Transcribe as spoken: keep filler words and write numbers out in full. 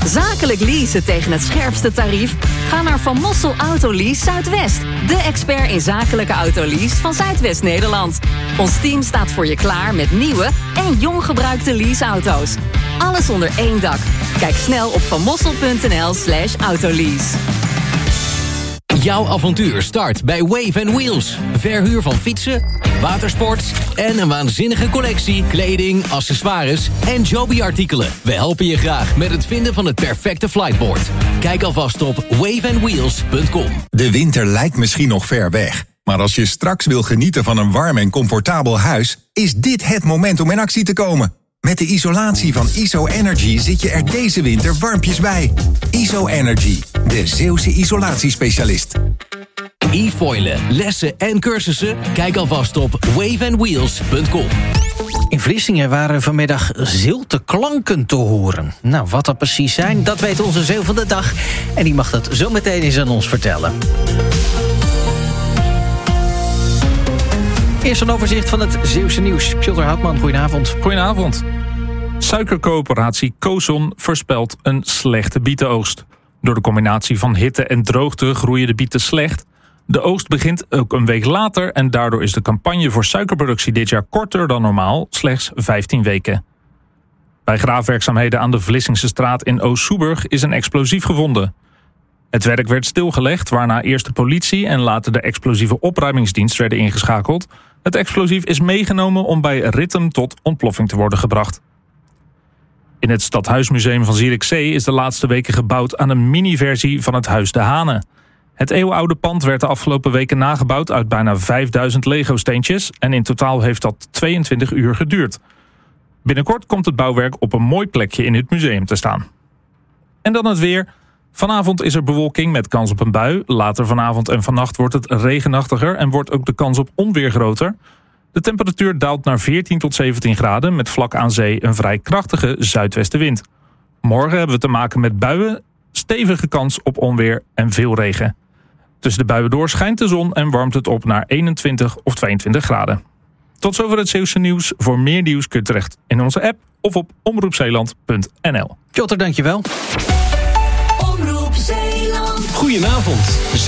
Zakelijk leasen tegen het scherpste tarief? Ga naar Van Mossel Autolease Zuidwest. De expert in zakelijke autolease van Zuidwest-Nederland. Ons team staat voor je klaar met nieuwe en jong gebruikte leaseauto's. Alles onder één dak. Kijk snel op vanmossel.nl slash autolease. Jouw avontuur start bij Wave and Wheels. Verhuur van fietsen, watersport en een waanzinnige collectie kleding, accessoires en Joby-artikelen. We helpen je graag met het vinden van het perfecte flightboard. Kijk alvast op wave and wheels punt com. De winter lijkt misschien nog ver weg. Maar als je straks wil genieten van een warm en comfortabel huis, is dit het moment om in actie te komen. Met de isolatie van I S O Energy zit je er deze winter warmpjes bij. I S O Energy, de Zeeuwse isolatiespecialist. E-foilen, lessen en cursussen? Kijk alvast op wave and wheels punt com. In Vlissingen waren vanmiddag zilte klanken te horen. Nou, wat dat precies zijn, dat weet onze Zeeuw van de dag. En die mag dat zo meteen eens aan ons vertellen. Eerst een overzicht van het Zeeuwse nieuws. Piotr Houtman, goedenavond. Goedenavond. Suikercoöperatie Coson voorspelt een slechte bietenoogst. Door de combinatie van hitte en droogte groeien de bieten slecht. De oogst begint ook een week later en daardoor is de campagne voor suikerproductie dit jaar korter dan normaal, slechts vijftien weken. Bij graafwerkzaamheden aan de Vlissingse straat in Oost-Soeburg is een explosief gevonden. Het werk werd stilgelegd, waarna eerst de politie en later de explosieve opruimingsdienst werden ingeschakeld. Het explosief is meegenomen om bij ritme tot ontploffing te worden gebracht. In het Stadhuismuseum van Zierikzee is de laatste weken gebouwd aan een mini-versie van het Huis de Hanen. Het eeuwenoude pand werd de afgelopen weken nagebouwd uit bijna vijfduizend Lego-steentjes en in totaal heeft dat tweeëntwintig uur geduurd. Binnenkort komt het bouwwerk op een mooi plekje in het museum te staan. En dan het weer. Vanavond is er bewolking met kans op een bui. Later vanavond en vannacht wordt het regenachtiger en wordt ook de kans op onweer groter. De temperatuur daalt naar veertien tot zeventien graden met vlak aan zee een vrij krachtige zuidwestenwind. Morgen hebben we te maken met buien, stevige kans op onweer en veel regen. Tussen de buien door schijnt de zon en warmt het op naar eenentwintig of tweeëntwintig graden. Tot zover het Zeeuwse nieuws. Voor meer nieuws kun je terecht in onze app of op omroep zeeland punt n l. Piotr, dankjewel. Omroep Zeeland. Goedenavond.